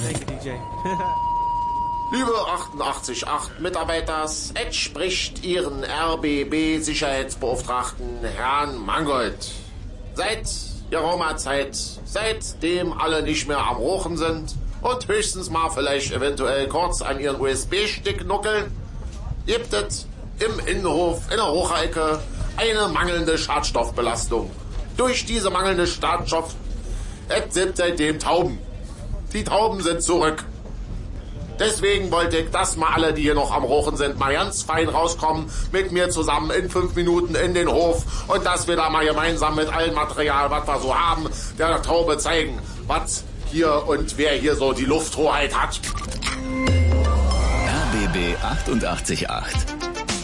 Thank you, DJ. Liebe 88.8 Mitarbeiters, es spricht Ihren RBB-Sicherheitsbeauftragten Herrn Mangold. Seit geraumer Zeit, seitdem alle nicht mehr am Rochen sind und höchstens mal vielleicht eventuell kurz an ihren USB-Stick nuckeln, gibt es im Innenhof in der Rocherecke eine mangelnde Schadstoffbelastung. Durch diese mangelnde Schadstoff, es sind seitdem Tauben. Die Tauben sind zurück. Deswegen wollte ich, dass mal alle, die hier noch am Rochen sind, mal ganz fein rauskommen, mit mir zusammen in 5 Minuten in den Hof und dass wir da mal gemeinsam mit allem Material, was wir so haben, der Taube zeigen, was hier und wer hier so die Lufthoheit hat. RBB 88.8